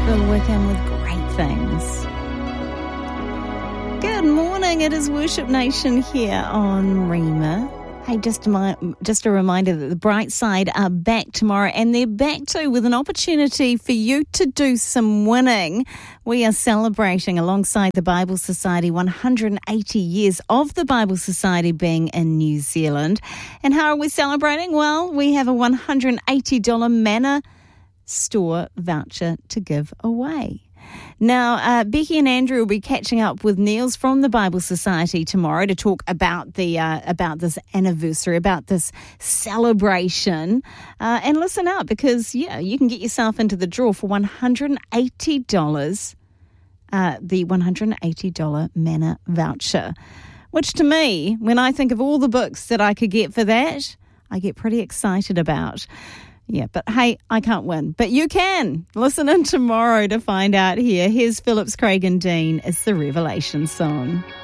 the weekend with great things. Good morning, it is Worship Nation here on Rhema. Hey, just a reminder that the Bright Side are back tomorrow, and they're back too with an opportunity for you to do some winning. We are celebrating alongside the Bible Society 180 years of the Bible Society being in New Zealand. And how are we celebrating? Well, we have a $180 Manna store voucher to give away. Now, Becky and Andrew will be catching up with Niels from the Bible Society tomorrow to talk about this anniversary, about this celebration. And listen up, because, you can get yourself into the draw for $180, the $180 Manna voucher, which to me, when I think of all the books that I could get for that, I get pretty excited about. Yeah, but hey, I can't win. But you can. Listen in tomorrow to find out here. Here's Phillips, Craig and Dean. It's the Revelation song.